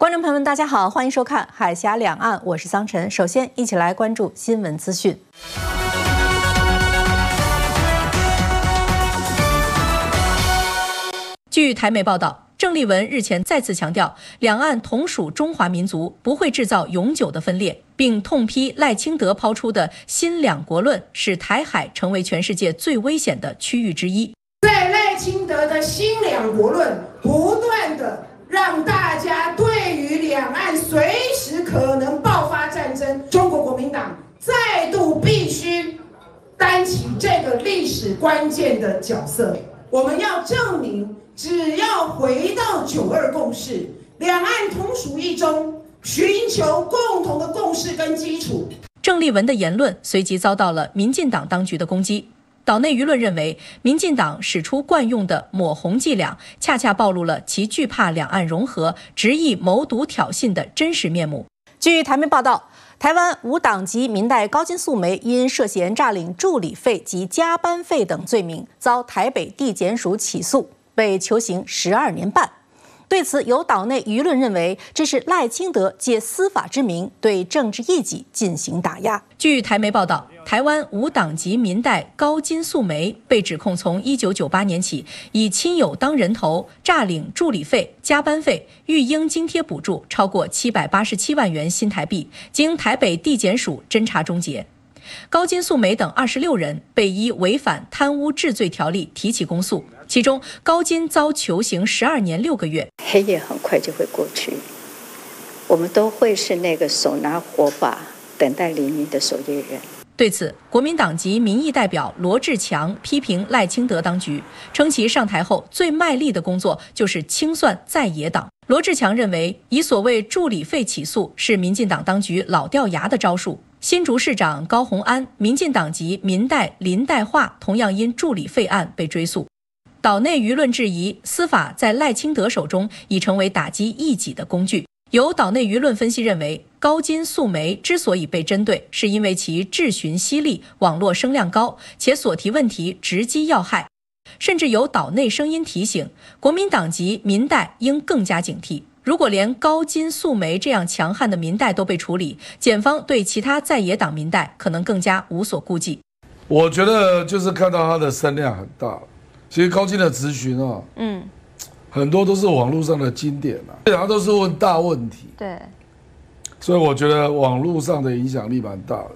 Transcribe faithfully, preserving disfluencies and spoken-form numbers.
观众朋友们，大家好，欢迎收看《海峡两岸》，我是桑晨。首先，一起来关注新闻资讯。据台媒报道，郑丽文日前再次强调，两岸同属中华民族，不会制造永久的分裂，并痛批赖清德抛出的新两国论，使台海成为全世界最危险的区域之一。 在赖清德的新两国论不断的让大家对于两岸随时可能爆发战争，中国国民党再度必须担起这个历史关键的角色。我们要证明，只要回到九二共识，两岸同属一中，寻求共同的共识跟基础。 郑丽文的言论随即遭到了民进党当局的攻击。岛内舆论认为，民进党使出惯用的抹红伎俩，恰恰暴露了其惧怕两岸融合、执意谋独挑衅的真实面目。据台媒报道，台湾无党籍民代高金素梅因涉嫌诈领助理费及加班费等罪名，遭台北地检署起诉，被囚刑十二年半。对此，有岛内舆论认为，这是赖清德借司法之名对政治异己进行打压。据台媒报道，台湾无党籍民代高金素梅被指控从一九九八年起，以亲友当人头，诈领助理费、加班费、育婴津贴补助超过七百八十七万元新台币，经台北地检署侦查终结。高金素梅等二十六人被依违反贪污治罪条例提起公诉，其中高金遭囚刑十二年六个月。 黑夜很快就会过去，我们都会是那个手拿火把等待黎明的守夜人。 对此，国民党籍民意代表罗志强批评赖清德当局，称其上台后最卖力的工作就是清算在野党。罗志强认为，以所谓助理费起诉是民进党当局老掉牙的招数。新竹市长高虹安、民进党籍民代林代化同样因助理费案被追诉。岛内舆论质疑，司法在赖清德手中已成为打击异己的工具。有岛内舆论分析认为，高金素梅之所以被针对，是因为其质询犀利、网络声量高，且所提问题直击要害。甚至有岛内声音提醒，国民党籍民代应更加警惕。如果连高金素梅这样强悍的民代都被处理，检方对其他在野党民代可能更加无所顾忌。 我觉得就是看到他的声量很大，其实高金的质询啊，嗯，很多都是网络上的经典啊，他都是问大问题， 对， 所以我觉得网络上的影响力蛮大的。